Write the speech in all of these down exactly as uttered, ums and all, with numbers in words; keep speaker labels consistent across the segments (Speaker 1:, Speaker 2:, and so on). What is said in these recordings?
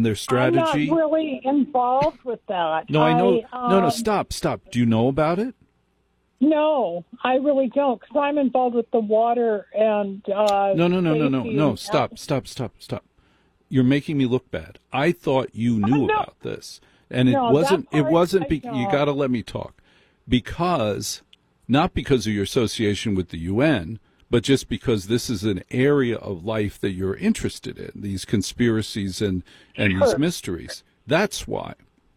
Speaker 1: their strategy?
Speaker 2: I'm not really involved with that.
Speaker 1: No, I know.
Speaker 2: I, um,
Speaker 1: no, no, stop, stop. Do you know about it?
Speaker 2: No, I really don't, because I'm involved with the water and uh,
Speaker 1: no, no, no, no, no, no.
Speaker 2: and-
Speaker 1: Stop, stop, stop, stop. You're making me look bad. I thought you knew
Speaker 2: Oh, no.
Speaker 1: about this, and it
Speaker 2: No,
Speaker 1: wasn't.
Speaker 2: that
Speaker 1: It
Speaker 2: part
Speaker 1: wasn't.
Speaker 2: I
Speaker 1: Be,
Speaker 2: don't.
Speaker 1: you got to let me talk, because not because of your association with the U N, but just because this is an area of life that you're interested in, these conspiracies and and
Speaker 2: Sure.
Speaker 1: these mysteries. That's why.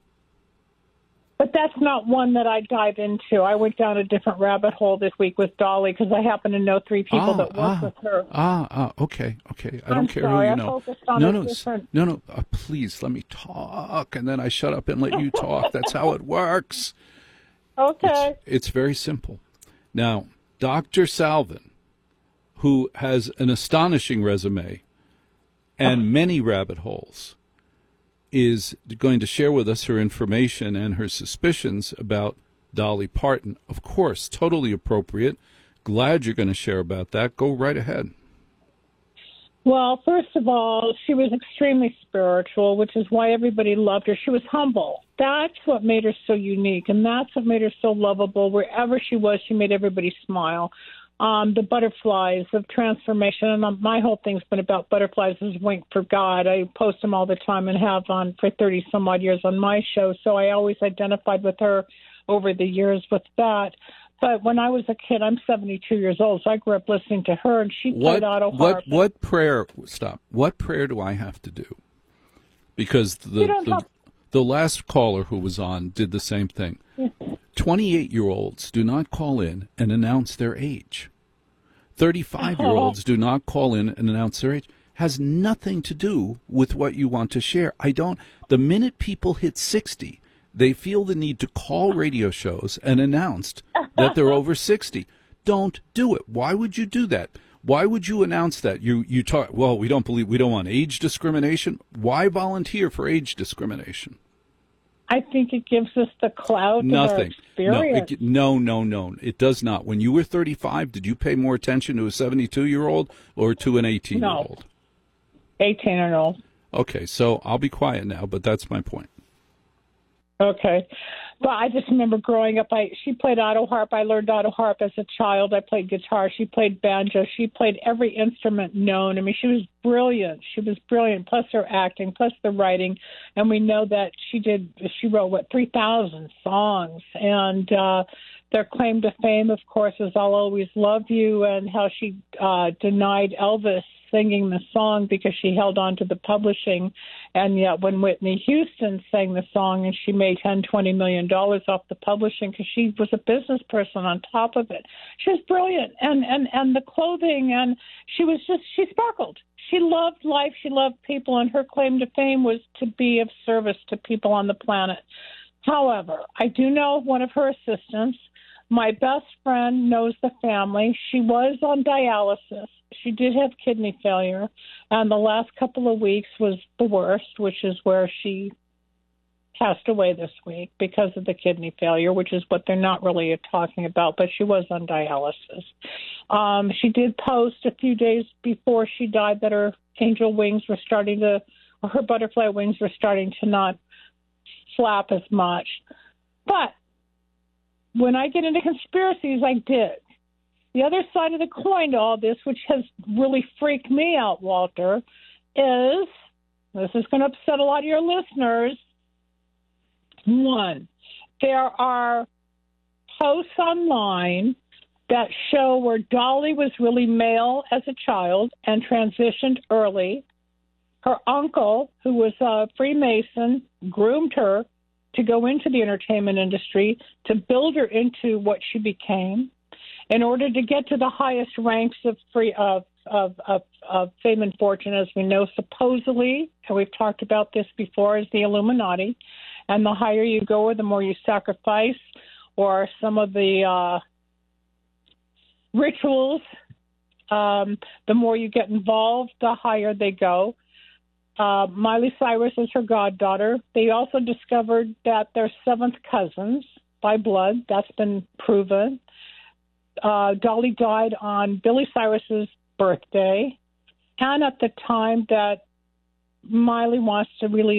Speaker 2: But that's not one that I dive into. I went down a different rabbit hole this week with Dolly because I happen to know three people
Speaker 1: ah,
Speaker 2: that work
Speaker 1: ah,
Speaker 2: with her.
Speaker 1: Ah, ah, okay, okay. I
Speaker 2: I'm
Speaker 1: don't care
Speaker 2: sorry,
Speaker 1: who
Speaker 2: I
Speaker 1: you know.
Speaker 2: focused on
Speaker 1: no,
Speaker 2: a
Speaker 1: no, s-
Speaker 2: different-
Speaker 1: no, no. Uh, please let me talk, and then I shut up and let you talk. That's how it works.
Speaker 2: Okay.
Speaker 1: It's, it's very simple. Now, Doctor Salvin, who has an astonishing resume and many rabbit holes, is going to share with us her information and her suspicions about Dolly Parton. Of course, totally appropriate. Glad you're going to share about that. Go right ahead.
Speaker 2: Well, first of all, she was extremely spiritual, which is why everybody loved her. She was humble. That's what made her so unique, and that's what made her so lovable. Wherever she was, she made everybody smile. Um, the butterflies of transformation, and um, my whole thing's been about butterflies as wink for God. I post them all the time and have on for thirty some odd years on my show, so I always identified with her over the years with that. But when I was a kid, I'm seventy-two years old, so I grew up listening to her, and she
Speaker 1: What
Speaker 2: played auto
Speaker 1: what
Speaker 2: harp.
Speaker 1: what prayer? Stop. What prayer do I have to do? Because the
Speaker 2: You don't
Speaker 1: the,
Speaker 2: have-
Speaker 1: the last caller who was on did the same thing. twenty-eight-year-olds do not call in and announce their age. thirty-five-year-olds do not call in and announce their age. Has nothing to do with what you want to share. I don't. The minute people hit sixty, they feel the need to call radio shows and announce that they're over sixty. Don't do it. Why would you do that? Why would you announce that? You you talk. Well, we don't believe we don't want age discrimination. Why volunteer for age discrimination?
Speaker 2: I think it gives us the clout of our
Speaker 1: Nothing. No,
Speaker 2: experience.
Speaker 1: it, no, no, no. It does not. When you were thirty-five, did you pay more attention to a seventy-two-year-old or to an eighteen-year-old?
Speaker 2: eighteen and old.
Speaker 1: Okay, so I'll be quiet now, but that's my point.
Speaker 2: Okay. But I just remember growing up, I she played auto harp. I learned auto harp as a child. I played guitar. She played banjo. She played every instrument known. I mean, she was brilliant. She was brilliant, plus her acting, plus the writing. And we know that she did, she wrote, what, three thousand songs. And uh, their claim to fame, of course, is I'll Always Love You, and how she uh, denied Elvis singing the song because she held on to the publishing. And yet when Whitney Houston sang the song, and she made ten, twenty million dollars off the publishing because she was a business person on top of it. She was brilliant. And, and, and the clothing, and she was just, she sparkled. She loved life. She loved people. And her claim to fame was to be of service to people on the planet. However, I do know one of her assistants. My best friend knows the family. She was on dialysis. She did have kidney failure, and the last couple of weeks was the worst, which is where she passed away this week because of the kidney failure, which is what they're not really talking about, but she was on dialysis. Um, she did post a few days before she died that her angel wings were starting to, or her butterfly wings were starting to not flap as much. But when I get into conspiracies, I did. The other side of the coin to all this, which has really freaked me out, Walter, is, this is going to upset a lot of your listeners. One, there are posts online that show where Dolly was really male as a child and transitioned early. Her uncle, who was a Freemason, groomed her to go into the entertainment industry, to build her into what she became, in order to get to the highest ranks of free of of, of of fame and fortune, as we know, supposedly, and we've talked about this before, is the Illuminati. And the higher you go, or the more you sacrifice, or some of the uh, rituals, um, the more you get involved, the higher they go. Uh, Miley Cyrus is her goddaughter. They also discovered that they're seventh cousins by blood. That's been proven. Uh, Dolly died on Billy Cyrus's birthday, and at the time that Miley wants to release